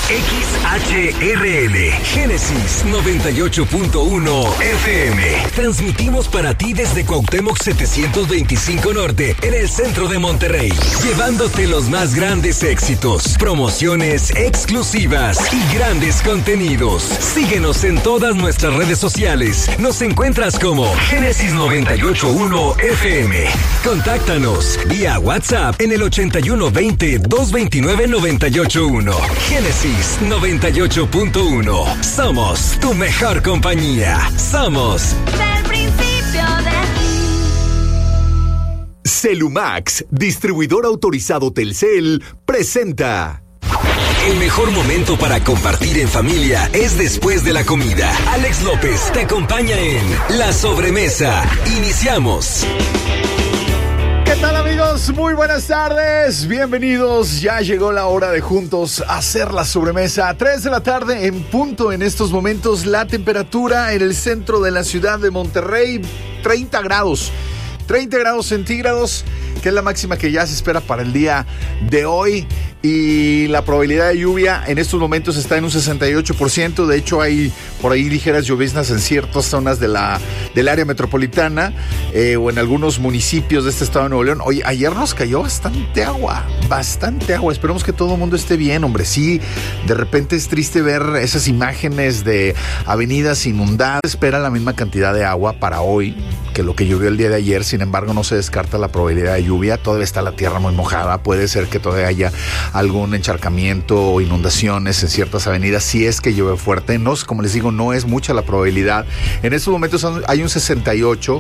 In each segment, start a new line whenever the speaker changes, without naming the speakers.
XHRL, Génesis 98.1 FM. Transmitimos para ti desde Cuauhtémoc 725 Norte, en el centro de Monterrey, llevándote los más grandes éxitos, promociones exclusivas y grandes contenidos. Síguenos en todas nuestras redes sociales. Nos encuentras como Génesis 98.1 FM. Contáctanos vía WhatsApp en el 8120-229-981. Génesis 98.1. Somos tu mejor compañía. Somos
del principio de ti.
Celumax, distribuidor autorizado Telcel, presenta.
El mejor momento para compartir en familia es después de la comida. Alex López te acompaña en La Sobremesa. Iniciamos.
¿Qué tal, amigos? Muy buenas tardes. Bienvenidos. Ya llegó la hora de juntos hacer la sobremesa. 3 de la tarde en punto en estos momentos. La temperatura en el centro de la ciudad de Monterrey, 30 grados. 30 grados centígrados, que es la máxima que ya se espera para el día de hoy. Y la probabilidad de lluvia en estos momentos está en un 68%. De hecho, hay por ahí ligeras lloviznas en ciertas zonas del área metropolitana o en algunos municipios de este estado de Nuevo León. Oye, ayer nos cayó bastante agua. Esperemos que todo el mundo esté bien, hombre. Sí, de repente es triste ver esas imágenes de avenidas inundadas. Espera la misma cantidad de agua para hoy que lo que llovió el día de ayer. Sin embargo, no se descarta la probabilidad de lluvia. Todavía está la tierra muy mojada. Puede ser que todavía haya algún encharcamiento o inundaciones en ciertas avenidas si es que llueve fuerte. No, como les digo, no es mucha la probabilidad. En estos momentos hay un 68%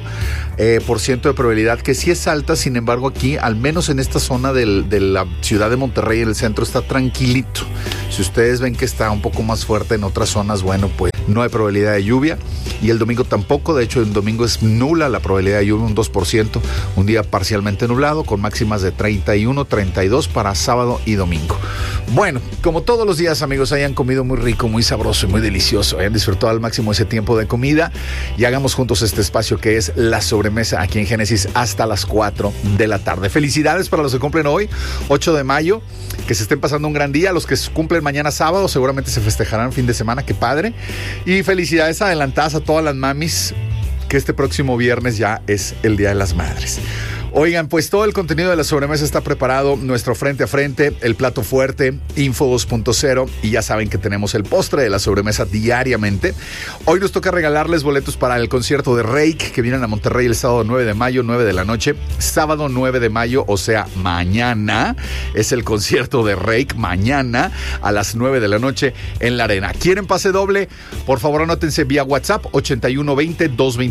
de probabilidad, que sí es alta. Sin embargo, aquí, al menos en esta zona de la ciudad de Monterrey, en el centro, está tranquilito. Si ustedes ven que está un poco más fuerte en otras zonas, bueno, pues no hay probabilidad de lluvia. Y el domingo tampoco. De hecho, el domingo es nula la probabilidad de lluvia, un 2%. Un día parcialmente nublado, con máximas de 31, 32 para sábado y domingo. Bueno, como todos los días, amigos, hayan comido muy rico, muy sabroso y muy delicioso. Hayan disfrutado al máximo ese tiempo de comida. Y hagamos juntos este espacio que es La Sobremesa aquí en Génesis hasta las 4 de la tarde. Felicidades para los que cumplen hoy, 8 de mayo. Que se estén pasando un gran día. Los que cumplen mañana sábado seguramente se festejarán fin de semana. ¡Qué padre! Y felicidades adelantadas a todas las mamis, que este próximo viernes ya es el Día de las Madres. Oigan, pues todo el contenido de La Sobremesa está preparado, nuestro frente a frente, el plato fuerte, Info 2.0, y ya saben que tenemos el postre de La Sobremesa diariamente. Hoy nos toca regalarles boletos para el concierto de Reik, que vienen a Monterrey el sábado 9 de mayo, 9 de la noche. Sábado 9 de mayo, o sea, mañana, es el concierto de Reik, mañana a las 9 de la noche en la Arena. ¿Quieren pase doble? Por favor, anótense vía WhatsApp, 8120-229-981.